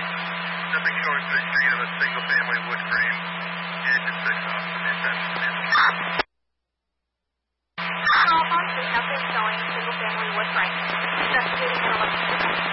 Nothing showing to the street of a single-family wood frame. Engine 6 off. Call phone 3, nothing showing single-family wood frame. Investigating an electrical